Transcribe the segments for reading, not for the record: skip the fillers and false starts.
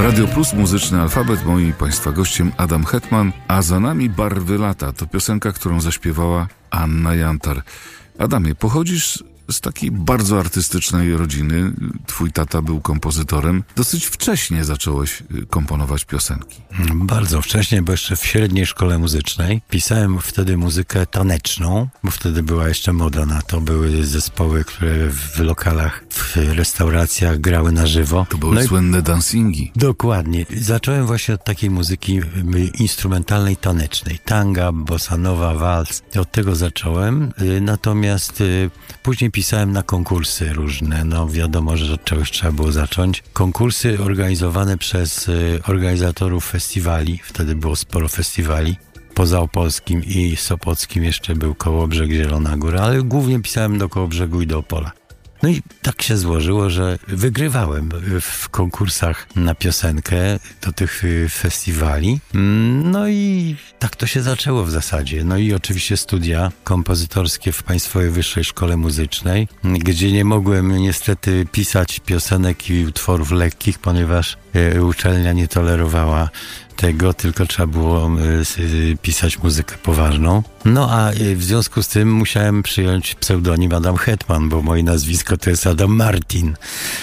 Radio Plus, muzyczny alfabet. Moim Państwa gościem Adam Hetman, a za nami Barwy lata. To piosenka, którą zaśpiewała Anna Jantar. Adamie, pochodzisz z takiej bardzo artystycznej rodziny. Twój tata był kompozytorem. Dosyć wcześnie zacząłeś komponować piosenki. Bardzo wcześnie, bo jeszcze w średniej szkole muzycznej. Pisałem wtedy muzykę taneczną, bo wtedy była jeszcze moda na to. Były zespoły, które w lokalach, w restauracjach grały na żywo. To były słynne dancingi. Dokładnie. Zacząłem właśnie od takiej muzyki instrumentalnej, tanecznej. Tanga, bossa nova, wals. Od tego zacząłem. Natomiast później pisałem na konkursy różne. No wiadomo, że od czegoś trzeba było zacząć. Konkursy organizowane przez organizatorów festiwali. Wtedy było sporo festiwali. Poza Opolskim i Sopockim jeszcze był Kołobrzeg, Zielona Góra, ale głównie pisałem do Kołobrzegu i do Opola. No i tak się złożyło, że wygrywałem w konkursach na piosenkę do tych festiwali. No i tak to się zaczęło w zasadzie. No i oczywiście studia kompozytorskie w Państwowej Wyższej Szkole Muzycznej, gdzie nie mogłem niestety pisać piosenek i utworów lekkich, ponieważ uczelnia nie tolerowała tego, tylko trzeba było pisać muzykę poważną. No a w związku z tym musiałem przyjąć pseudonim Adam Hetman, bo moje nazwisko to jest Adam Martin.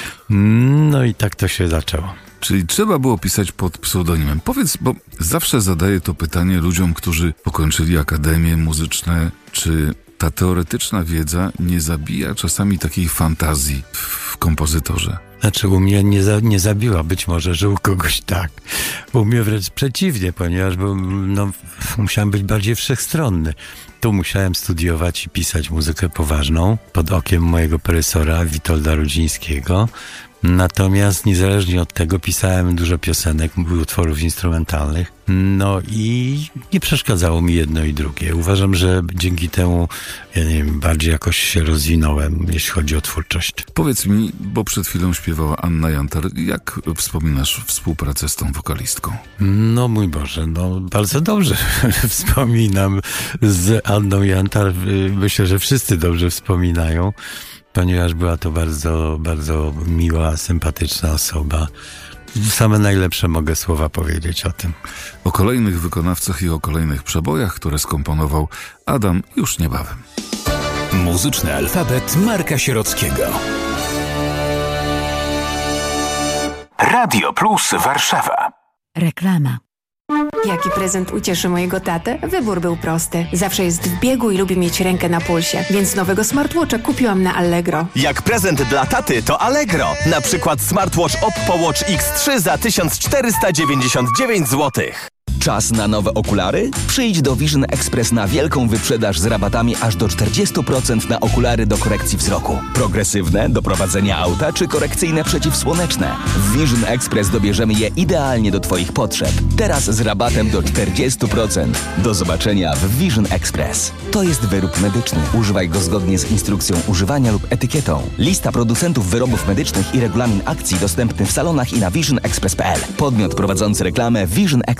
No i tak to się zaczęło. Czyli trzeba było pisać pod pseudonimem. Powiedz, bo zawsze zadaję to pytanie ludziom, którzy pokończyli akademie muzyczne, czy ta teoretyczna wiedza nie zabija czasami takiej fantazji w kompozytorze? Znaczy u mnie nie zabiła, być może, że u kogoś tak. U mnie wręcz przeciwnie, ponieważ musiałem być bardziej wszechstronny. Tu musiałem studiować i pisać muzykę poważną pod okiem mojego profesora Witolda Rudzińskiego. Natomiast niezależnie od tego pisałem dużo piosenek, utworów instrumentalnych. No i nie przeszkadzało mi jedno i drugie. Uważam, że dzięki temu, bardziej jakoś się rozwinąłem, jeśli chodzi o twórczość. Powiedz mi, bo przed chwilą śpiewała Anna Jantar, jak wspominasz współpracę z tą wokalistką? No mój Boże, bardzo dobrze wspominam z Anną Jantar. Myślę, że wszyscy dobrze wspominają, ponieważ była to bardzo, bardzo miła, sympatyczna osoba. Same najlepsze mogę słowa powiedzieć o tym. O kolejnych wykonawcach i o kolejnych przebojach, które skomponował Adam, już niebawem. Muzyczny alfabet Marka Sierockiego. Radio Plus Warszawa. Reklama. Jaki prezent ucieszy mojego tatę? Wybór był prosty. Zawsze jest w biegu i lubi mieć rękę na pulsie, więc nowego smartwatcha kupiłam na Allegro. Jak prezent dla taty to Allegro. Na przykład smartwatch Oppo Watch X3 za 1499 zł. Czas na nowe okulary? Przyjdź do Vision Express na wielką wyprzedaż z rabatami aż do 40% na okulary do korekcji wzroku. Progresywne, do prowadzenia auta czy korekcyjne przeciwsłoneczne. W Vision Express dobierzemy je idealnie do Twoich potrzeb. Teraz z rabatem do 40%. Do zobaczenia w Vision Express. To jest wyrób medyczny. Używaj go zgodnie z instrukcją używania lub etykietą. Lista producentów wyrobów medycznych i regulamin akcji dostępny w salonach i na visionexpress.pl. Podmiot prowadzący reklamę Vision Express.